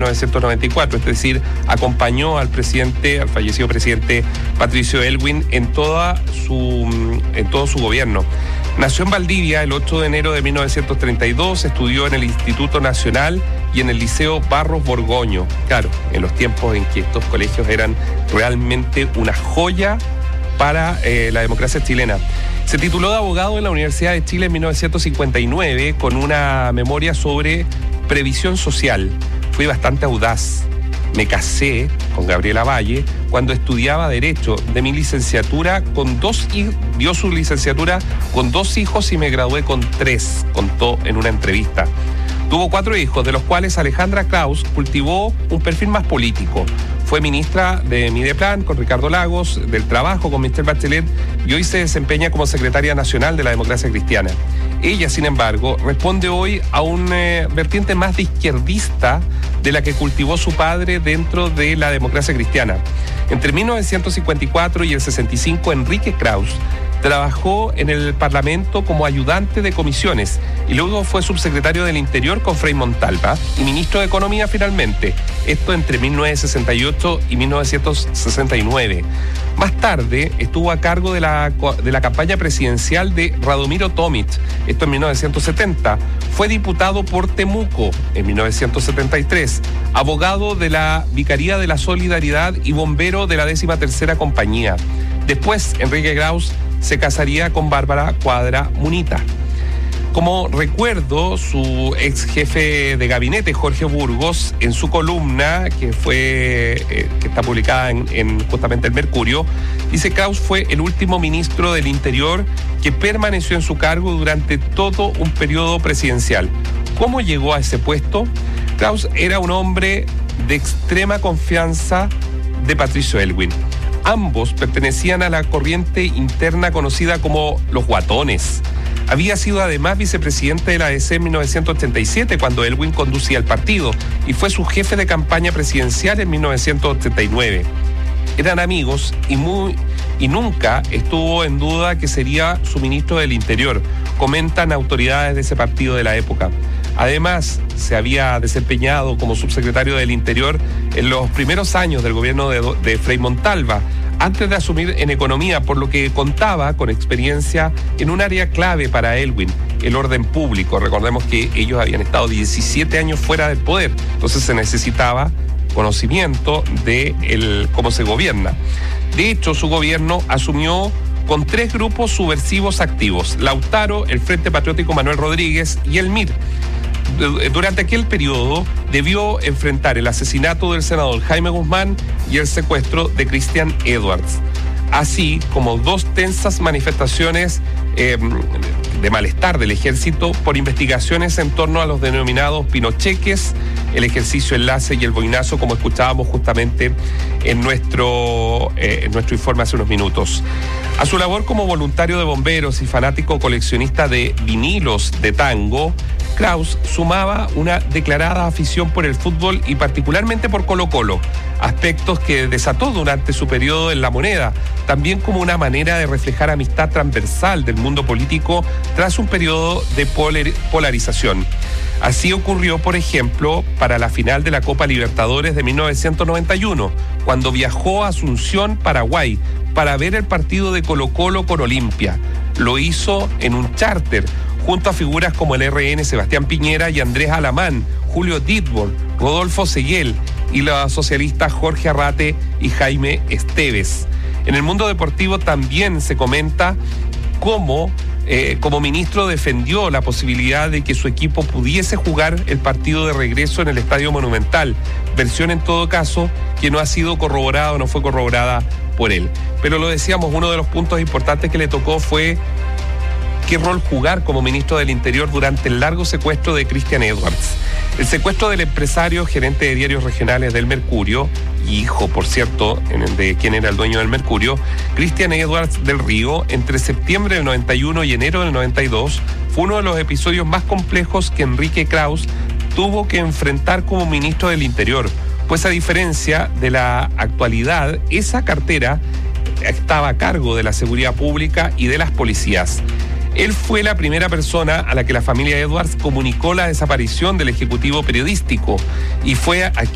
1994, es decir, acompañó al fallecido presidente Patricio Aylwin en todo su gobierno. Nació en Valdivia el 8 de enero de 1932, estudió en el Instituto Nacional y en el Liceo Barros Borgoño. Claro, en los tiempos en que estos colegios eran realmente una joya para la democracia chilena. Se tituló de abogado en la Universidad de Chile en 1959 con una memoria sobre previsión social. Fui bastante audaz. Me casé con Gabriela Valle cuando estudiaba Derecho. De mi licenciatura dio su licenciatura con 2 hijos y me gradué con 3, contó en una entrevista. Tuvo 4 hijos, de los cuales Alejandra Krauss cultivó un perfil más político. Fue ministra de Mideplan con Ricardo Lagos, del Trabajo con Michelle Bachelet y hoy se desempeña como secretaria nacional de la Democracia Cristiana. Ella, sin embargo, responde hoy a un vertiente más de izquierdista de la que cultivó su padre dentro de la democracia cristiana. Entre 1954 y el 65, Enrique Krauss trabajó en el Parlamento como ayudante de comisiones y luego fue subsecretario del Interior con Frei Montalva y ministro de Economía finalmente. Esto entre 1968 y 1969. Más tarde estuvo a cargo de la campaña presidencial de Radomiro Tomic, esto en 1970. Fue diputado por Temuco en 1973, abogado de la Vicaría de la Solidaridad y bombero de la 13ª Compañía. Después, Enrique Krauss se casaría con Bárbara Cuadra Munita. Como recuerdo, su ex jefe de gabinete, Jorge Burgos, en su columna, que está publicada en justamente el Mercurio, dice: Krauss fue el último ministro del Interior que permaneció en su cargo durante todo un periodo presidencial. ¿Cómo llegó a ese puesto? Krauss era un hombre de extrema confianza de Patricio Aylwin. Ambos pertenecían a la corriente interna conocida como los guatones. Había sido además vicepresidente de la ADC en 1987 cuando Aylwin conducía el partido y fue su jefe de campaña presidencial en 1989. Eran amigos y nunca estuvo en duda que sería su ministro del Interior, comentan autoridades de ese partido de la época. Además, se había desempeñado como subsecretario del Interior en los primeros años del gobierno de Frei Montalva, antes de asumir en economía, por lo que contaba con experiencia en un área clave para Aylwin, el orden público. Recordemos que ellos habían estado 17 años fuera del poder, entonces se necesitaba conocimiento de cómo se gobierna. De hecho, su gobierno asumió con 3 grupos subversivos activos: Lautaro, el Frente Patriótico Manuel Rodríguez y el MIR. Durante aquel periodo debió enfrentar el asesinato del senador Jaime Guzmán y el secuestro de Christian Edwards, así como 2 tensas manifestaciones de malestar del ejército por investigaciones en torno a los denominados pinocheques, el ejercicio enlace y el boinazo, como escuchábamos justamente en nuestro informe hace unos minutos. A su labor como voluntario de bomberos y fanático coleccionista de vinilos de tango, Krauss sumaba una declarada afición por el fútbol y particularmente por Colo-Colo, aspectos que desató durante su periodo en La Moneda, también como una manera de reflejar amistad transversal del mundo político tras un periodo de polarización. Así ocurrió, por ejemplo, para la final de la Copa Libertadores de 1991, cuando viajó a Asunción, Paraguay, para ver el partido de Colo-Colo con Olimpia. Lo hizo en un charter, junto a figuras como el RN Sebastián Piñera y Andrés Alamán, Julio Ditbol, Rodolfo Seguel y los socialistas Jorge Arrate y Jaime Esteves. En el mundo deportivo también se comenta cómo como ministro defendió la posibilidad de que su equipo pudiese jugar el partido de regreso en el Estadio Monumental, versión en todo caso que no ha sido corroborada o no fue corroborada por él. Pero lo decíamos, uno de los puntos importantes que le tocó fue qué rol jugar como ministro del Interior durante el largo secuestro de Christian Edwards. El secuestro del empresario, gerente de diarios regionales del Mercurio, y hijo, por cierto, de quien era el dueño del Mercurio, Christian Edwards del Río, entre septiembre del 91 y enero del 92, fue uno de los episodios más complejos que Enrique Krauss tuvo que enfrentar como ministro del Interior, pues a diferencia de la actualidad, esa cartera estaba a cargo de la seguridad pública y de las policías. Él fue la primera persona a la que la familia Edwards comunicó la desaparición del ejecutivo periodístico y fue a